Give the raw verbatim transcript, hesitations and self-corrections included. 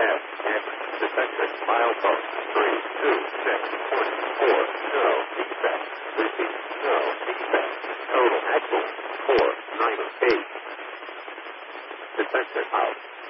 F, X, detected, milepost, three, two, six, point four, no, defect, repeat, no, defect, total axle, four, nine, eight, detected, out.